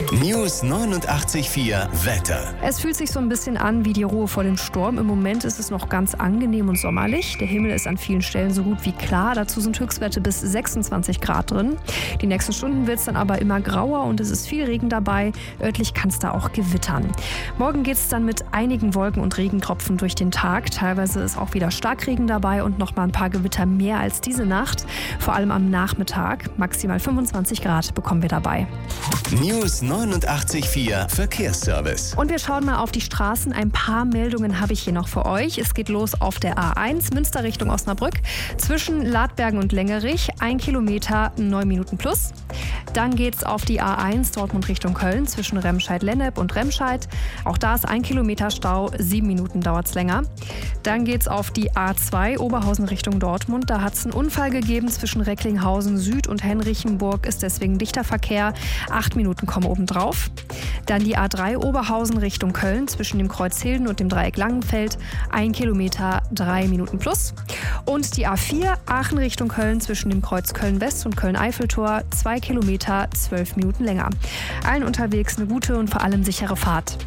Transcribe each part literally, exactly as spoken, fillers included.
News neunundachtzig Komma vier Wetter. Es fühlt sich so ein bisschen an wie die Ruhe vor dem Sturm. Im Moment ist es noch ganz angenehm und sommerlich. Der Himmel ist an vielen Stellen so gut wie klar. Dazu sind Höchstwerte bis sechsundzwanzig Grad drin. Die nächsten Stunden wird es dann aber immer grauer und es ist viel Regen dabei. Örtlich kann es da auch gewittern. Morgen geht es dann mit einigen Wolken und Regentropfen durch den Tag. Teilweise ist auch wieder Starkregen dabei und noch mal ein paar Gewitter mehr als diese Nacht. Vor allem am Nachmittag. Maximal fünfundzwanzig Grad bekommen wir dabei. News neunundachtzig Komma vier Verkehrsservice. Und wir schauen mal auf die Straßen. Ein paar Meldungen habe ich hier noch für euch. Es geht los auf der A eins, Münster Richtung Osnabrück. Zwischen Ladbergen und Längerich, ein Kilometer, neun Minuten plus. Dann geht's auf die A eins, Dortmund Richtung Köln, zwischen Remscheid-Lennep und Remscheid. Auch da ist ein Kilometer Stau, sieben Minuten dauert es länger. Dann geht's auf die A zwei, Oberhausen Richtung Dortmund. Da hat es einen Unfall gegeben zwischen Recklinghausen Süd und Henrichenburg, ist deswegen dichter Verkehr. Acht Minuten kommen obendrauf. Dann die A drei, Oberhausen Richtung Köln, zwischen dem Kreuz Hilden und dem Dreieck Langenfeld. Ein Kilometer, drei Minuten plus. Und die A vier, Aachen Richtung Köln, zwischen dem Kreuz Köln-West und Köln-Eiffeltor. Zwei Kilometer, zwölf Minuten länger. Allen unterwegs eine gute und vor allem sichere Fahrt.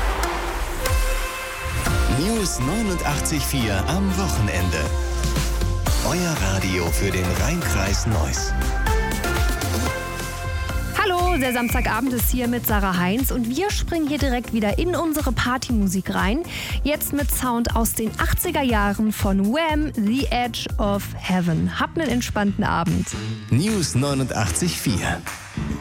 News neunundachtzig Komma vier am Wochenende. Euer Radio für den Rhein-Kreis Neuss. Hallo, der Samstagabend ist hier mit Sarah Heinz und wir springen hier direkt wieder in unsere Partymusik rein. Jetzt mit Sound aus den achtziger Jahren von Wham! The Edge of Heaven. Habt einen entspannten Abend. News neunundachtzig Komma vier.